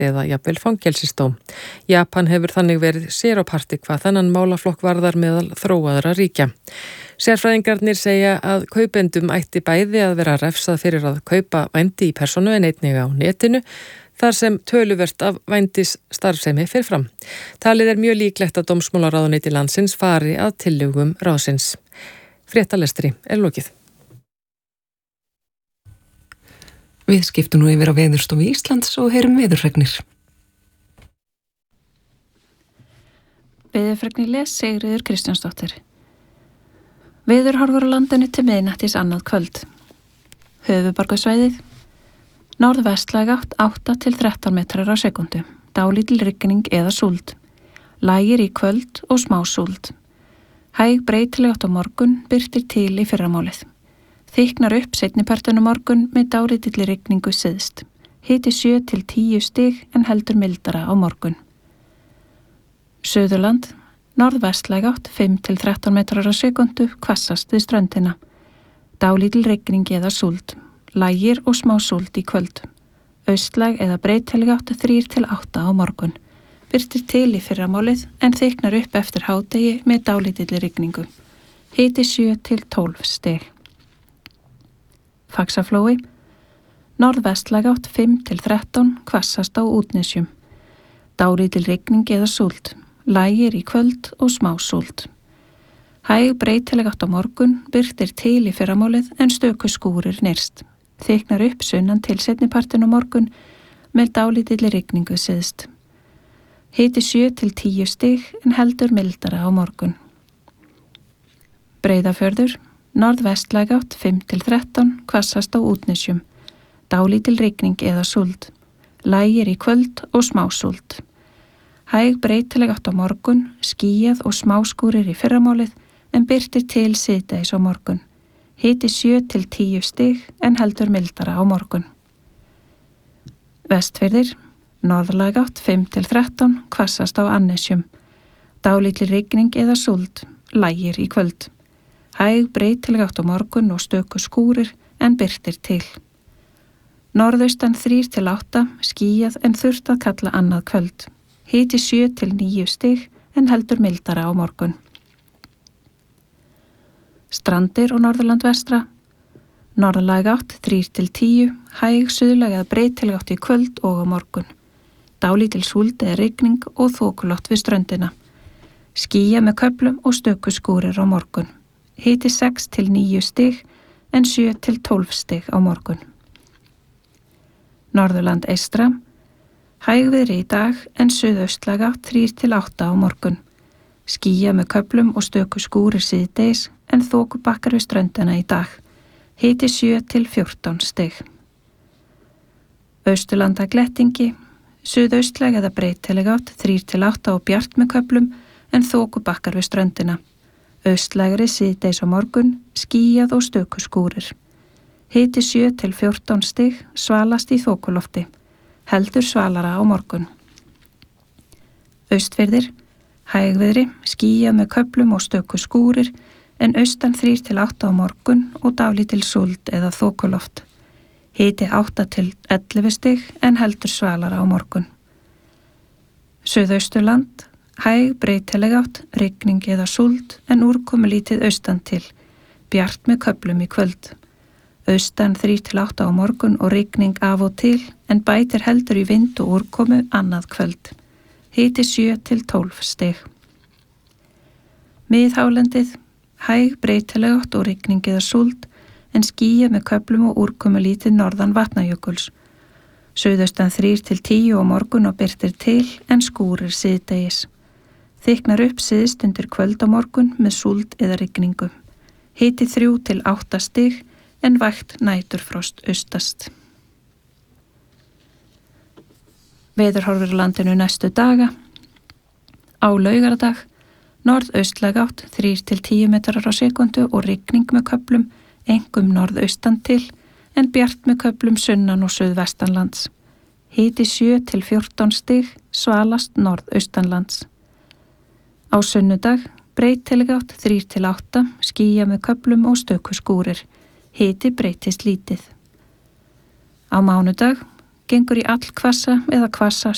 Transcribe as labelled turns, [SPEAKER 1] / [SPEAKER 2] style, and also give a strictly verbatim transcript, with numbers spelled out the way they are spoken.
[SPEAKER 1] eða jafnvel fangelsistóm. Japan hefur þannig verið sér á parti hvað þennan málaflokk varðar meðal þróaðra ríkja. Sérfræðingarnir segja að kaupendum ætti bæði að vera refsað fyrir að kaupa vændi í persónu en einnig á netinu, þar sem töluvert af vændis starfsemi fer fram. Talið er mjög líklegt að dómsmálaráðuneyti landsins fari að tillögum ráðsins. Fréttalestri er lokið.
[SPEAKER 2] Við skiptum nú yfir á Veðurstofu Íslands og heyrum veðurfregnir.
[SPEAKER 3] Veðurfregnir les Sigríður Kristjánsdóttir. Veðurhorfur á landinu til miðnættis annað kvöld. Höfuðborgarsvæðið norðvestlæg átt átta til þrettán metrar á sekundu. Dálítil rigning eða súld. Lægir í kvöld og smá súld. Hæg breytileg átt á morgun birtir til í fyrramálið. Þyknar upp seinnipartinu morgun með dálítilli rigningu syðst. Hiti sjö til tíu stig en heldur mildara á morgun. Suðurland, norðvestlæg átt fimm til þrettán metrar á sekundu, hvassast við ströndina. Dálítil rigning eða súld. Lægir og smá súld í kvöld. Austlæg eða breytileg átt þrír til átta á morgun. Birtir til í fyrramálið en þyknar upp eftir hádegi með dálítilli rigningu. Hiti sjö til tólf stig. Faxaflói, norðvestlæg átt fimm til þrettán, hvassast á útnesjum. Dálítil rigning eða súld, lægir í kvöld og smá súld. Hæg breytileg átt á morgun, birtir til í fyrramálið en stöku skúrir nyrst. Þyknar upp sunnan til seinnipartinu morgun með dálítilli rigningu syðst. Hiti sjö til tíu stig en heldur mildara á morgun. Breiðafjörður, norðvestlæg átt fimm til þrettán, hvassast á útnesjum. Dálítil rigning eða súld. Lægir í kvöld og smá súld. Hæg breytileg átt á morgun, skýjað og smáskúrir í fyrramálið en birtir til síðdegis á morgun. Hiti sjö til tíu stig en heldur mildara á morgun. Vestfirðir, norðlæg átt fimm til þrettán, hvassast á annesjum. Dálítil rigning eða súld. Lægir í kvöld. Hæg breytileg átt á morgun og stöku skúrir en birtir til. Norðaustan þrír til átta, skýjað en þurrt að kalla annað kvöld. Hiti sjö til níu stig en heldur mildara á morgun. Strandir og Norðurland vestra. Norðlæg átt þrír til tíu, hæg suðlæg að breytileg átt í kvöld og á morgun. Dálítil súld eða rigning og þokulátt við ströndina. Skýjað með köflum og stöku skúrir á morgun. Hiti sex til níu stig en sjö til tólf stig á morgun. Norðurland eystra. Hægviðri í dag en suðaustlæg átt þrír til átta á morgun. Skýjað með köflum og stöku skúrir síðdegis en þokubakkar við ströndina í dag. Hiti sjö til fjórtán stig. Austurlanda glettingi. Suðaustlæg eða breytileg átt þrír til átta og bjart með köflum en þokubakkar við ströndina. Austlægri síðdegis á morgun, skýjað og stöku skúrir. Hiti sjö til fjórtán stig, svalast í þokulofti. Heldur svalara á morgun. Austfirðir, hægviðri, skýjað með köflum og stöku skúrir, en austan þrír til átta á morgun og dálítil súld eða þokuloft. Hiti átta til ellefu stig en heldur svalara á morgun. Suðausturland, hæg breytileg átt, rigning eða súld en úrkomu lítið austan til, bjart með köflum í kvöld. Austan þrír til átta á morgun og rigning af og til en bætir heldur í vind og úrkomu annað kvöld. Hiti sjö til tólf stig. Miðhálendið, hæg breytileg átt og rigning eða súld en skýjað með köflum og úrkomu lítið norðan Vatnajökuls. Suðaustan þrír til tíu á morgun og birtir til en skúrir síðdegis. Þyknar upp syðst undir kvöld á morgun með súld eða rigningu. Hiti þrjú til átta stig en vægt næturfrost austast. Veðurhorfur á landinu næstu daga. Á laugardag, norðaustlæg átt þrír til tíu metrar á sekundu og rigning með köflum, einkum norðaustan til, en bjart með köflum sunnan og suðvestanlands. Hiti sjö til fjórtán stig, svalast norðaustanlands. Á sunnudag, breytileg átt þrír til átta, skýjað með köflum og stöku skúrir. Hiti breytist lítið. Á mánudag gengur í allhvassa eða hvassa